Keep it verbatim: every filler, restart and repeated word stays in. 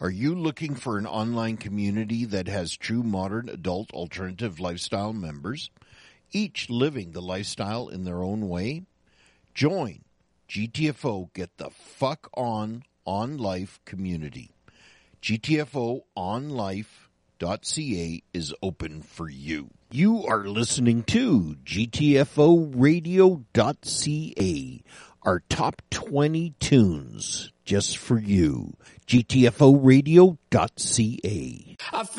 Are you looking for an online community that has true modern adult alternative lifestyle members, each living the lifestyle in their own way? Join G T F O Get the Fuck On On Life community. G T F O on life dot c a is open for you. You are listening to G T F O radio dot c a, our top twenty tunes just for you. G T F O radio dot c a.